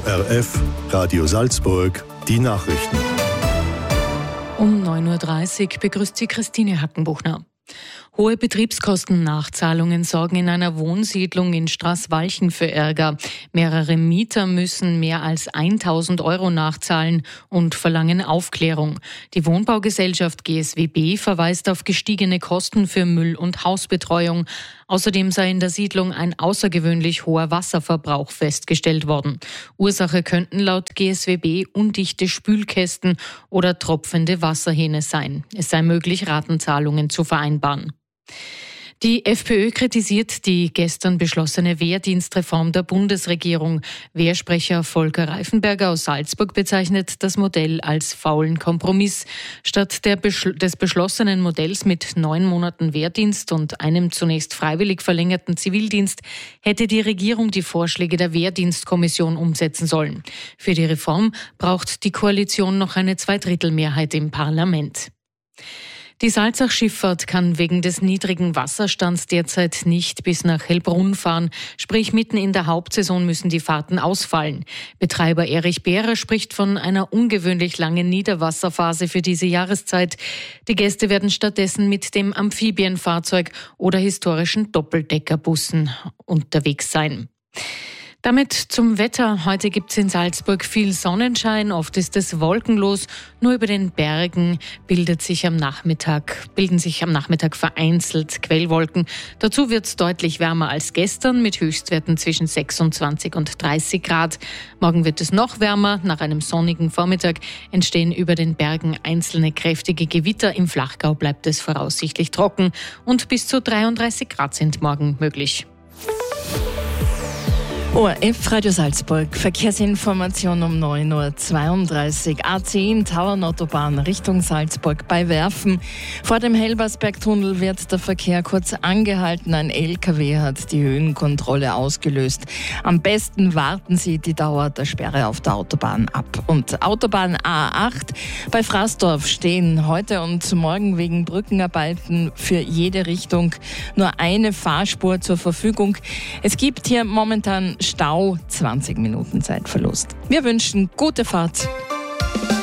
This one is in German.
ORF, Radio Salzburg, die Nachrichten. Um 9.30 Uhr begrüßt sie Christine Hackenbuchner. Hohe Betriebskostennachzahlungen sorgen in einer Wohnsiedlung in Straßwalchen für Ärger. Mehrere Mieter müssen mehr als 1.000 € nachzahlen und verlangen Aufklärung. Die Wohnbaugesellschaft GSWB verweist auf gestiegene Kosten für Müll- und Hausbetreuung. Außerdem sei in der Siedlung ein außergewöhnlich hoher Wasserverbrauch festgestellt worden. Ursache könnten laut GSWB undichte Spülkästen oder tropfende Wasserhähne sein. Es sei möglich, Ratenzahlungen zu vereinbaren. Die FPÖ kritisiert die gestern beschlossene Wehrdienstreform der Bundesregierung. Wehrsprecher Volker Reifenberger aus Salzburg bezeichnet das Modell als faulen Kompromiss. Statt des beschlossenen Modells mit 9 Monaten Wehrdienst und einem zunächst freiwillig verlängerten Zivildienst hätte die Regierung die Vorschläge der Wehrdienstkommission umsetzen sollen. Für die Reform braucht die Koalition noch eine Zweidrittelmehrheit im Parlament. Die Salzach-Schifffahrt kann wegen des niedrigen Wasserstands derzeit nicht bis nach Hellbrunn fahren. Sprich, mitten in der Hauptsaison müssen die Fahrten ausfallen. Betreiber Erich Behrer spricht von einer ungewöhnlich langen Niederwasserphase für diese Jahreszeit. Die Gäste werden stattdessen mit dem Amphibienfahrzeug oder historischen Doppeldeckerbussen unterwegs sein. Damit zum Wetter. Heute gibt es in Salzburg viel Sonnenschein, oft ist es wolkenlos. Nur über den Bergen bilden sich am Nachmittag vereinzelt Quellwolken. Dazu wird es deutlich wärmer als gestern mit Höchstwerten zwischen 26 und 30 Grad. Morgen wird es noch wärmer. Nach einem sonnigen Vormittag entstehen über den Bergen einzelne kräftige Gewitter. Im Flachgau bleibt es voraussichtlich trocken und bis zu 33 Grad sind morgen möglich. ORF Radio Salzburg, Verkehrsinformation um 9.32 Uhr. A10 Tauernautobahn Richtung Salzburg bei Werfen. Vor dem Helbersbergtunnel wird der Verkehr kurz angehalten. Ein LKW hat die Höhenkontrolle ausgelöst. Am besten warten Sie die Dauer der Sperre auf der Autobahn ab. Und Autobahn A8 bei Fraßdorf stehen heute und morgen wegen Brückenarbeiten für jede Richtung nur eine Fahrspur zur Verfügung. Es gibt hier momentan Stau, 20 Minuten Zeitverlust. Wir wünschen gute Fahrt.